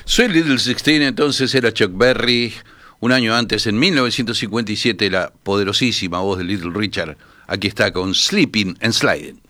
Soy Little Sixteen, entonces era Chuck Berry. Un año antes, en 1957, la poderosísima voz de Little Richard. Aquí está con Sleeping and Sliding.